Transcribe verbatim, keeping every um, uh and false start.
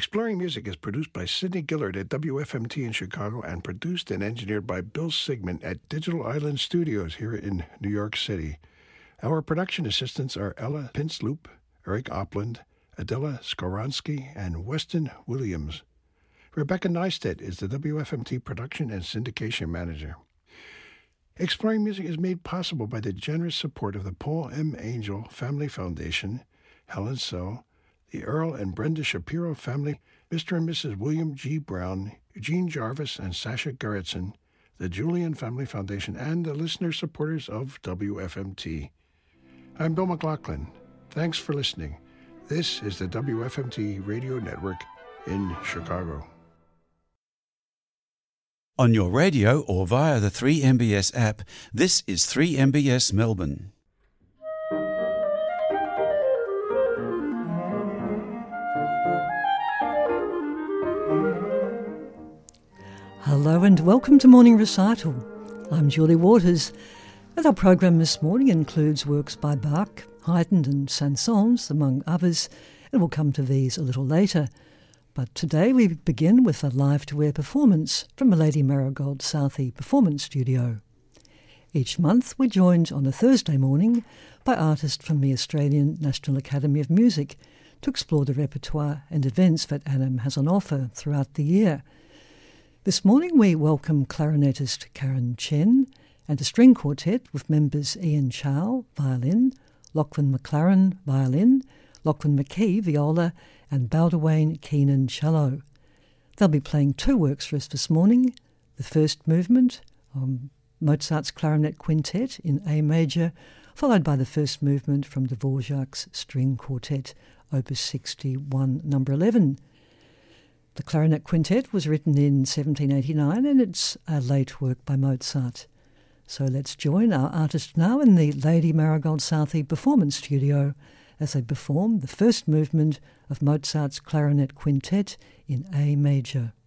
Exploring Music is produced by Sidney Gillard at W F M T in Chicago and produced and engineered by Bill Sigmund at Digital Island Studios here in New York City. Our production assistants are Ella Pinsloop, Eric Opland, Adela Skoronsky, and Weston Williams. Rebecca Neistat is the W F M T production and syndication manager. Exploring Music is made possible by the generous support of the Paul M. Angel Family Foundation, Helen So, the Earl and Brenda Shapiro family, Mister and Missus William G. Brown, Eugene Jarvis, and Sasha Gerritsen, the Julian Family Foundation, and the listener supporters of W F M T. I'm Bill McLaughlin. Thanks for listening. This is the W F M T Radio Network in Chicago. On your radio or via the three M B S app, this is three M B S Melbourne. Hello and welcome to Morning Recital. I'm Julie Waters, and our program this morning includes works by Bach, Haydn and Saint-Saëns, among others, and we'll come to these a little later. But today we begin with a live-to-air performance from the Lady Marigold Southey Performance Studio. Each month we're joined on a Thursday morning by artists from the Australian National Academy of Music to explore the repertoire and events that A N A M has on offer throughout the year. This morning we welcome clarinetist Karen Chen and a string quartet with members Ian Chow, violin, Lachlan McLaren, violin, Lachlan McKee, viola, and Baldwin Keenan, cello. They'll be playing two works for us this morning. The first movement, um, Mozart's Clarinet Quintet in A major, followed by the first movement from Dvorak's String Quartet, Opus sixty-one, number eleven. The Clarinet Quintet was written in seventeen eighty-nine and it's a late work by Mozart. So let's join our artist now in the Lady Marigold Southey Performance Studio as they perform the first movement of Mozart's Clarinet Quintet in A major.